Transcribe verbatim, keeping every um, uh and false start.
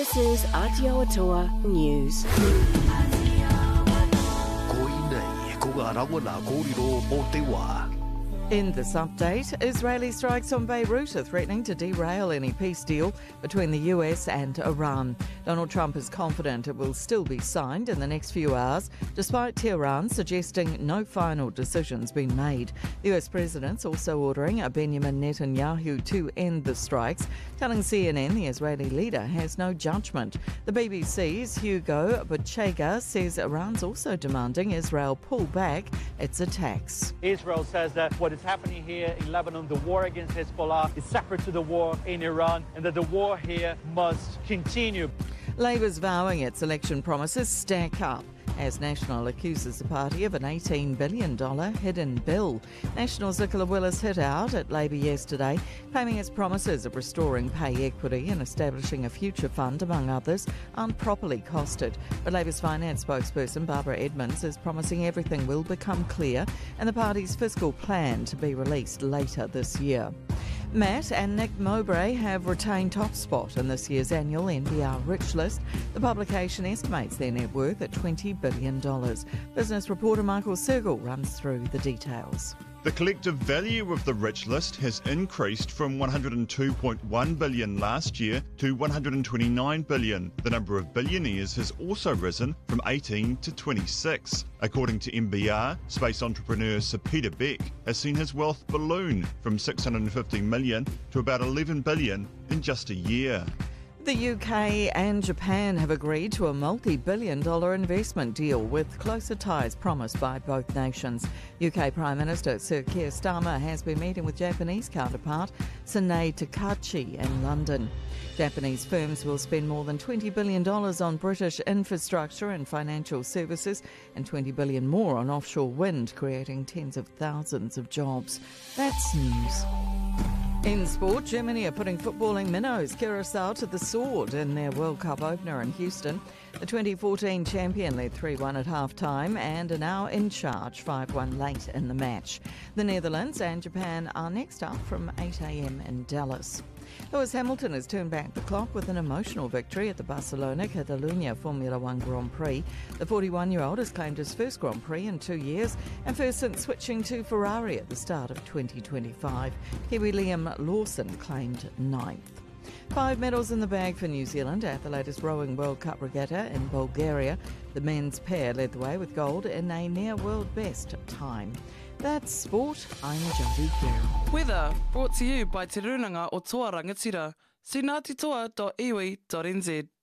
This is Aotearoa News. In this update, Israeli strikes on Beirut are threatening to derail any peace deal between the U S and Iran. Donald Trump is confident it will still be signed in the next few hours, despite Tehran suggesting no final decision's been made. The U S president's also ordering Benjamin Netanyahu to end the strikes, telling C N N the Israeli leader has no judgment. The B B C's Hugo Bachega says Iran's also demanding Israel pull back its attacks. Israel says that what is happening here in Lebanon, the war against Hezbollah, is separate to the war in Iran, and that the war here must continue. Labor's vowing its election promises stack up as National accuses the party of an eighteen billion dollars hidden bill. National's Nicola Willis hit out at Labor yesterday, claiming its promises of restoring pay equity and establishing a future fund, among others, aren't properly costed. But Labor's finance spokesperson Barbara Edmonds is promising everything will become clear and the party's fiscal plan to be released later this year. Matt and Nick Mowbray have retained top spot in this year's annual N B R Rich List. The publication estimates their net worth at twenty billion dollars. Business reporter Michael Sergel runs through the details. The collective value of the Rich List has increased from one hundred two point one billion dollars last year to one hundred twenty-nine billion dollars. The number of billionaires has also risen from eighteen to twenty-six. According to N B R, space entrepreneur Sir Peter Beck has seen his wealth balloon from six hundred fifty million dollars to about eleven billion dollars in just a year. The U K and Japan have agreed to a multi-billion dollar investment deal with closer ties promised by both nations. U K Prime Minister Sir Keir Starmer has been meeting with Japanese counterpart Sanae Takachi in London. Japanese firms will spend more than twenty billion dollars on British infrastructure and financial services and twenty billion dollars more on offshore wind, creating tens of thousands of jobs. That's news. In sport, Germany are putting footballing minnows Curaçao to the sword in their World Cup opener in Houston. The twenty fourteen champion led three one at half-time and are now in charge five one late in the match. The Netherlands and Japan are next up from eight a.m. in Dallas. Lewis Hamilton has turned back the clock with an emotional victory at the Barcelona Catalunya Formula One Grand Prix. The forty-one-year-old has claimed his first Grand Prix in two years and first since switching to Ferrari at the start of twenty twenty-five. Kiwi Liam Lawson claimed ninth. Five medals in the bag for New Zealand at the latest Rowing World Cup regatta in Bulgaria. The men's pair led the way with gold in a near-world best time. That's sport. I'm Jodie Carroll. Weather brought to you by Te Runanga o Toa Rangatira. See ngāti toa dot iwi dot n z.